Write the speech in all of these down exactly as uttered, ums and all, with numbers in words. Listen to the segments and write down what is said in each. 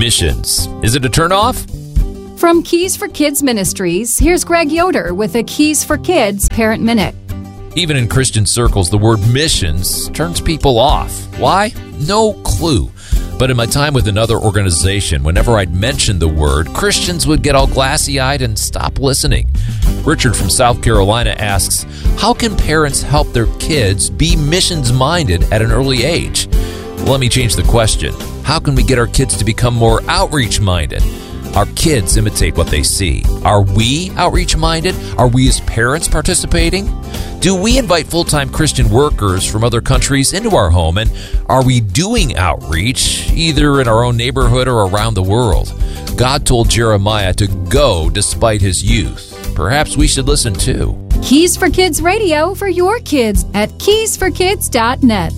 missions. Is it a turnoff? From Keys for Kids Ministries, here's Greg Yoder with a Keys for Kids Parent Minute. Even in Christian circles, the word missions turns people off. Why? No clue. But in my time with another organization, whenever I'd mention the word, Christians would get all glassy-eyed and stop listening. Richard from South Carolina asks, how can parents help their kids be missions-minded at an early age? Well, let me change the question. How can we get our kids to become more outreach-minded? Our kids imitate what they see. Are we outreach-minded? Are we as parents participating? Do we invite full-time Christian workers from other countries into our home? And are we doing outreach, either in our own neighborhood or around the world? God told Jeremiah to go despite his youth. Perhaps we should listen too. Keys for Kids Radio for your kids at keys for kids dot net.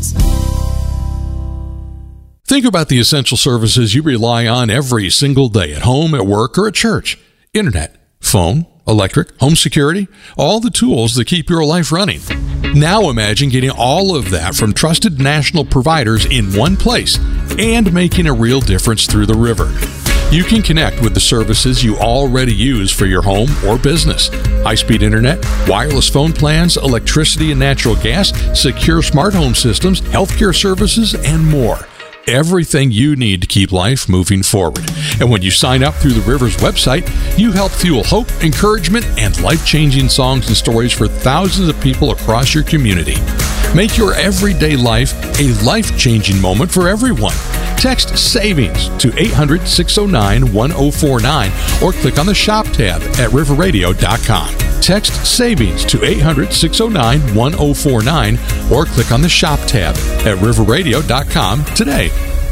Think about the essential services you rely on every single day at home, at work, or at church. Internet, phone, electric, home security, all the tools that keep your life running. Now imagine getting all of that from trusted national providers in one place and making a real difference through the river. You can connect with the services you already use for your home or business. High-speed internet, wireless phone plans, electricity and natural gas, secure smart home systems, healthcare services, and more. Everything you need to keep life moving forward. And when you sign up through the River's website, you help fuel hope, encouragement, and life-changing songs and stories for thousands of people across your community. Make your everyday life a life-changing moment for everyone. Text SAVINGS to eight hundred, six oh nine, one oh four nine or click on the Shop tab at river radio dot com. Text SAVINGS to eight hundred, six oh nine, one oh four nine or click on the Shop tab at river radio dot com today.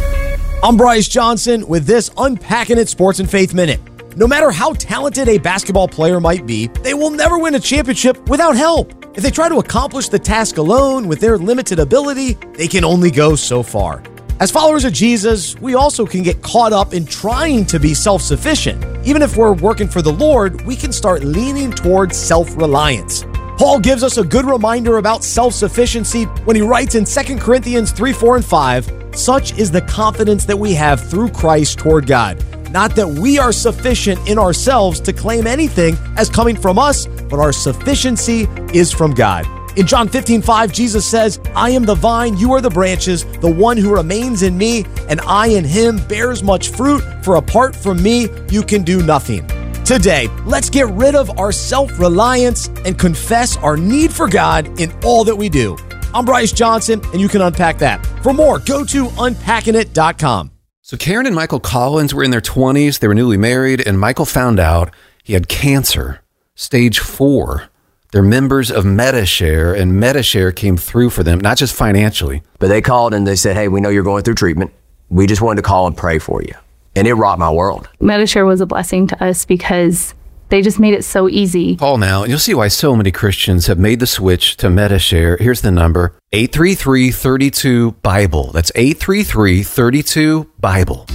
I'm Bryce Johnson with this Unpacking It Sports and Faith Minute. No matter how talented a basketball player might be, they will never win a championship without help. If they try to accomplish the task alone with their limited ability, they can only go so far. As followers of Jesus, we also can get caught up in trying to be self-sufficient. Even if we're working for the Lord, we can start leaning towards self-reliance. Paul gives us a good reminder about self-sufficiency when he writes in Second Corinthians three, four, and five, such is the confidence that we have through Christ toward God. Not that we are sufficient in ourselves to claim anything as coming from us, but our sufficiency is from God. In John fifteen, five, Jesus says, I am the vine, you are the branches, the one who remains in me, and I in him bears much fruit, for apart from me, you can do nothing. Today, let's get rid of our self-reliance and confess our need for God in all that we do. I'm Bryce Johnson, and you can unpack that. For more, go to unpacking it dot com. So Karen and Michael Collins were in their twenties. They were newly married, and Michael found out he had cancer, stage four. They're members of Medi-Share, and Medi-Share came through for them, not just financially. But they called and they said, hey, we know you're going through treatment. We just wanted to call and pray for you. And it rocked my world. Medi-Share was a blessing to us because they just made it so easy. Call now, and you'll see why so many Christians have made the switch to Medi-Share. Here's the number, eight three three, three two, BIBLE. That's eight three three, three two, BIBLE.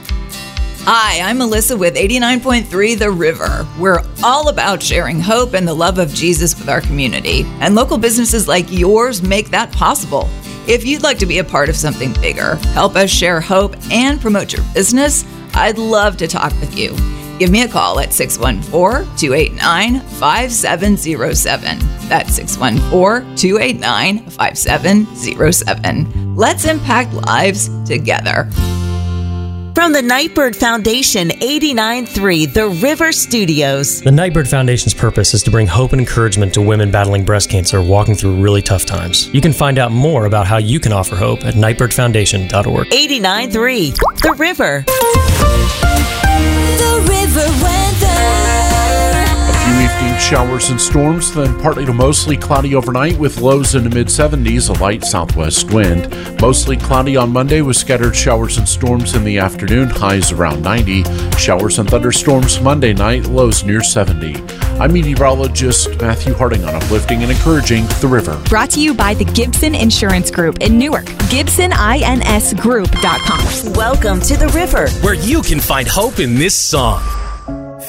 Hi, I'm Melissa with eighty-nine point three The River. We're all about sharing hope and the love of Jesus with our community. And local businesses like yours make that possible. If you'd like to be a part of something bigger, help us share hope and promote your business, I'd love to talk with you. Give me a call at six one four, two eight nine, five seven zero seven. That's six one four, two eight nine, five seven zero seven. Let's impact lives together. From the Nightbird Foundation, eighty-nine point three The River Studios. The Nightbird Foundation's purpose is to bring hope and encouragement to women battling breast cancer walking through really tough times. You can find out more about how you can offer hope at nightbird foundation dot org. eighty-nine point three The River. The River Weather. A few evening showers and storms, then partly to mostly cloudy overnight with lows in the mid seventies, a light southwest wind. Mostly cloudy on Monday with scattered showers and storms in the afternoon, highs around ninety. Showers and thunderstorms Monday night, lows near seventy. I'm meteorologist Matthew Harding on Uplifting and Encouraging The River. Brought to you by the Gibson Insurance Group in Newark. Gibson Ins Group dot com. Welcome to The River, where you can find hope in this song.